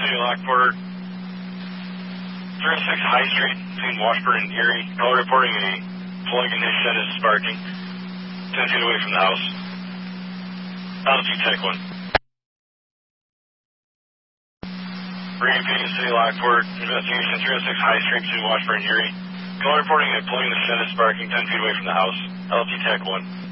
City Lockport, 306 High Street between Washburn and Erie. Call reporting a plug in his shed is sparking 10 feet away from the house. LG Tech 1. Briefing City Lockport, investigation 306 High Street between Washburn and Erie. Call reporting a plug in the shed is sparking 10 feet away from the house. LG Tech 1.